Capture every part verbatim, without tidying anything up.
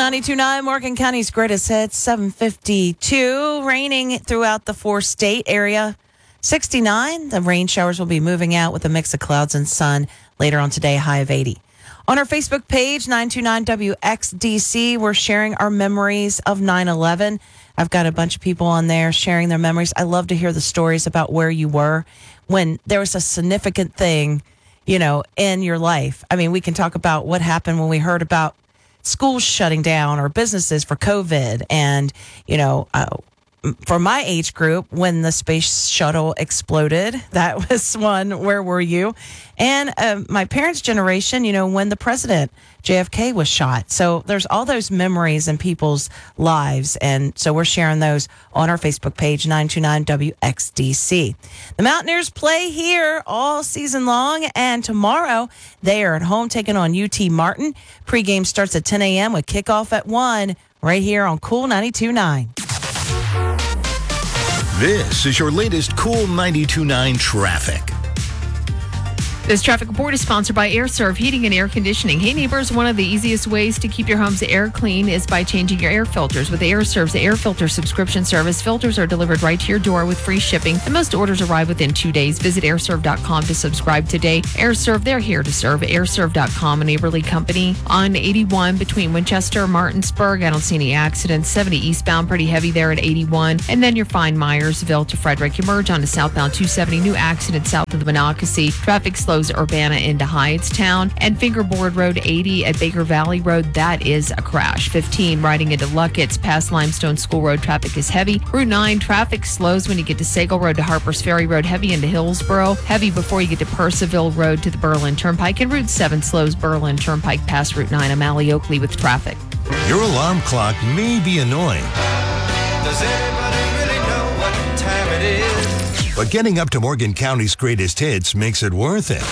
ninety-two point nine, Morgan County's greatest hits, seven fifty-two. Raining throughout the four-state area. sixty-nine, the rain showers will be moving out with a mix of clouds and sun later on today, high of eighty. On our Facebook page, nine two nine W X D C, we're sharing our memories of nine eleven. I've got a bunch of people on there sharing their memories. I love to hear the stories about where you were when there was a significant thing, you know, in your life. I mean, we can talk about what happened when we heard about schools shutting down or businesses for COVID. And, you know, uh, for my age group, when the space shuttle exploded, that was one, where were you? And uh, my parents' generation, you know, when the president, J F K, was shot. So there's all those memories in people's lives. And so we're sharing those on our Facebook page, nine two nine W X D C. The Mountaineers play here all season long. And tomorrow they are at home taking on U T Martin. Pregame starts at ten a.m. with kickoff at one right here on Cool ninety-two point nine. This is your latest Cool ninety-two point nine traffic. This traffic report is sponsored by AirServe Heating and Air Conditioning. Hey neighbors, one of the easiest ways to keep your home's air clean is by changing your air filters. With AirServe's air filter subscription service, filters are delivered right to your door with free shipping, and most orders arrive within two days. Visit airserve dot com to subscribe today. AirServe, they're here to serve. airserve dot com, a neighborly company. On eighty-one between Winchester and Martinsburg, I don't see any accidents. seventy eastbound, pretty heavy there at eighty-one. And then you're fine Myersville to Frederick. You merge onto southbound two seventy. New accident south of the Monocacy. Traffic slows Urbana into Hyattstown. And Fingerboard Road eighty at Baker Valley Road, that is a crash. fifteen riding into Luckett's past Limestone School Road, traffic is heavy. Route nine, traffic slows when you get to Sagal Road to Harpers Ferry Road, heavy into Hillsboro, heavy before you get to Percival Road to the Berlin Turnpike. And Route seven slows Berlin Turnpike past Route nine, O'Malley Oakley with traffic. Your alarm clock may be annoying. Does anybody really know what time it is? But getting up to Morgan County's greatest hits makes it worth it.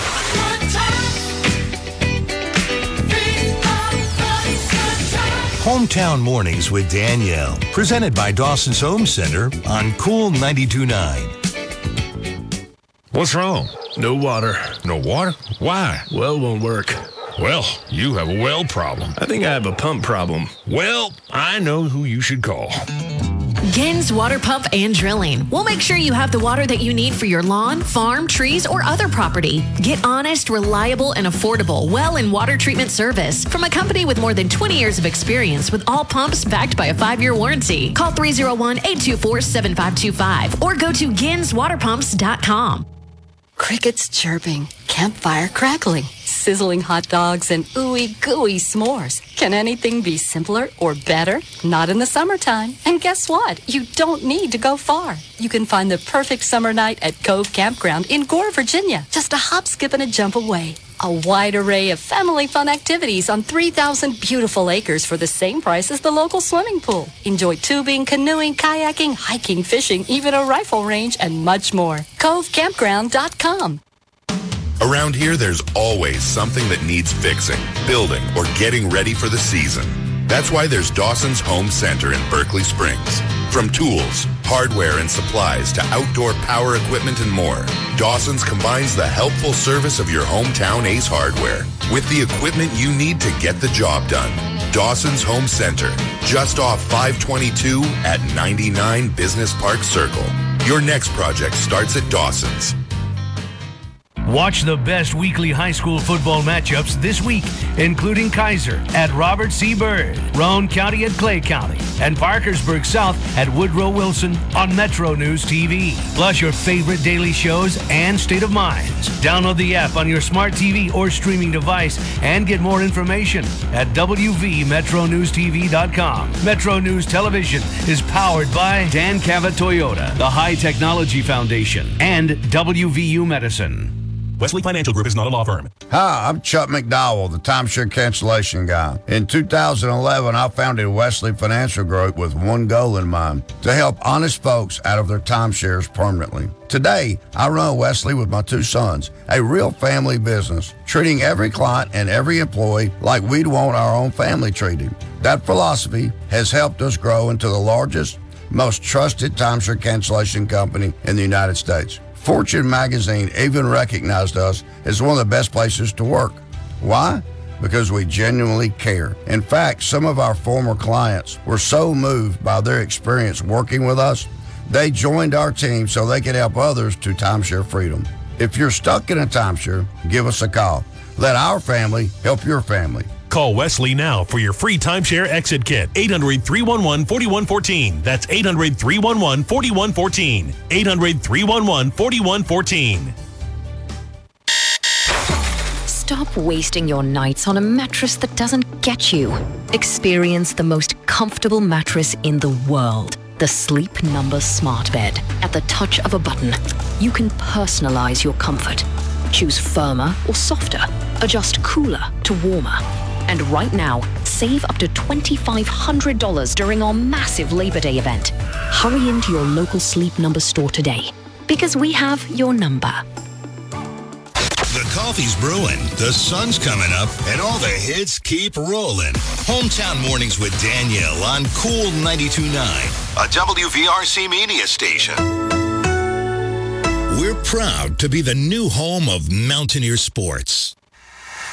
Hometown Mornings with Danielle, presented by Dawson's Home Center on Cool ninety-two point nine. What's wrong? No water. No water? Why? Well won't work. Well, you have a well problem. I think I have a pump problem. Well, I know who you should call. Gens Water Pump and Drilling. We'll make sure you have the water that you need for your lawn, farm, trees, or other property. Get honest, reliable, and affordable well and water treatment service from a company with more than twenty years of experience with all pumps backed by a five-year warranty. Call three oh one, eight two four, seven five two five or go to gens water pumps dot com. Crickets chirping, campfire crackling, sizzling hot dogs, and ooey gooey s'mores. Can anything be simpler or better? Not in the summertime. And guess what? You don't need to go far. You can find the perfect summer night at Cove Campground in Gore, Virginia, just a hop, skip, and a jump away. A wide array of family fun activities on three thousand beautiful acres for the same price as the local swimming pool. Enjoy tubing, canoeing, kayaking, hiking, fishing, even a rifle range, and much more. cove campground dot com. Around here, there's always something that needs fixing, building, or getting ready for the season. That's why there's Dawson's Home Center in Berkeley Springs. From tools, hardware, and supplies to outdoor power equipment and more, Dawson's combines the helpful service of your hometown Ace Hardware with the equipment you need to get the job done. Dawson's Home Center, just off five twenty-two at ninety-nine Business Park Circle. Your next project starts at Dawson's. Watch the best weekly high school football matchups this week, including Kaiser at Robert C. Byrd, Roane County at Clay County, and Parkersburg South at Woodrow Wilson on Metro News T V. Plus your favorite daily shows and State of Minds. Download the app on your smart T V or streaming device and get more information at w v metro news t v dot com. Metro News Television is powered by Dan Cavett Toyota, the High Technology Foundation, and W V U Medicine. Wesley Financial Group is not a law firm. Hi, I'm Chuck McDowell, the timeshare cancellation guy. In two thousand eleven, I founded Wesley Financial Group with one goal in mind, to help honest folks out of their timeshares permanently. Today, I run Wesley with my two sons, a real family business, treating every client and every employee like we'd want our own family treated. That philosophy has helped us grow into the largest, most trusted timeshare cancellation company in the United States. Fortune magazine even recognized us as one of the best places to work. Why? because we genuinely care. In fact, some of our former clients were so moved by their experience working with us, they joined our team so they could help others to timeshare freedom. If you're stuck in a timeshare, give us a call. Let our family help your family. Call Wesley now for your free timeshare exit kit. eight hundred, three one one, four one one four. That's eight hundred, three one one, four one one four. eight hundred, three one one, four one one four. Stop wasting your nights on a mattress that doesn't get you. Experience the most comfortable mattress in the world. The Sleep Number Smart Bed. At the touch of a button, you can personalize your comfort. Choose firmer or softer. Adjust cooler to warmer. And right now, save up to two thousand five hundred dollars during our massive Labor Day event. Hurry into your local Sleep Number store today, because we have your number. The coffee's brewing, the sun's coming up, and all the hits keep rolling. Hometown Mornings with Danielle on Cool ninety-two point nine, a W V R C media station. We're proud to be the new home of Mountaineer Sports.